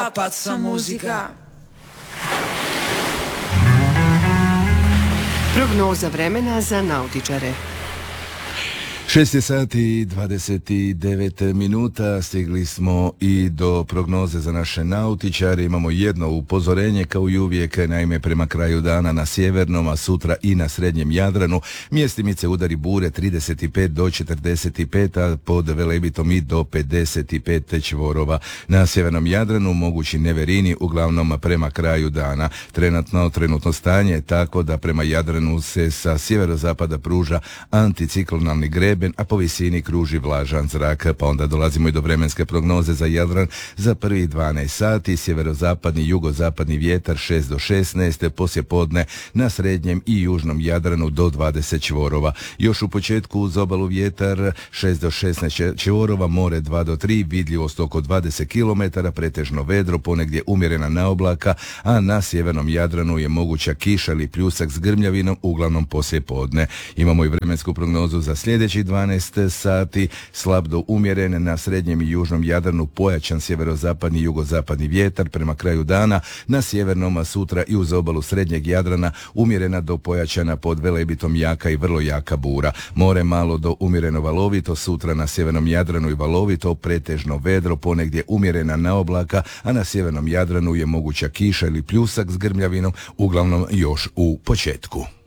la pazza musica. Prognoza vremena za nautičare. 6 sati i 29 minuta, stigli smo i do prognoze za naše nautičare. Imamo jedno upozorenje kao i uvijek, naime prema kraju dana na sjevernom, a sutra i na srednjem Jadranu mjestimice udari bure 35 do 45, a pod Velebitom i do 55 čvorova. Na sjevernom Jadranu mogući neverini, uglavnom prema kraju dana. Trenutno stanje je tako da prema Jadranu se sa sjeverozapada pruža anticiklonalni greben, a po visini kruži vlažan zrak. Pa onda dolazimo i do vremenske prognoze za Jadran za prvih 12 sati. Sjeverozapadni i jugozapadni vjetar 6 do 16, poslijepodne na srednjem i južnom Jadranu do 20 čvorova. Još u početku uz obalu vjetar 6 do 16 čvorova, more 2 do 3, vidljivost oko 20 km, pretežno vedro, ponegdje umjerena naoblaka, a na sjevernom Jadranu je moguća kiša ili pljusak s grmljavinom, uglavnom poslijepodne. Imamo i vremensku prognozu za sljedeći 12 sati, slab do umjeren na srednjem i južnom Jadranu, pojačan sjeverozapadni i jugozapadni vjetar prema kraju dana, na sjevernom, a sutra i uz obalu srednjeg Jadrana umjerena do pojačana pod Velebitom jaka i vrlo jaka bura. More malo do umjereno valovito, sutra na sjevernom Jadranu i valovito, pretežno vedro, ponegdje umjerena naoblaka, a na sjevernom Jadranu je moguća kiša ili pljusak s grmljavinom, uglavnom još u početku.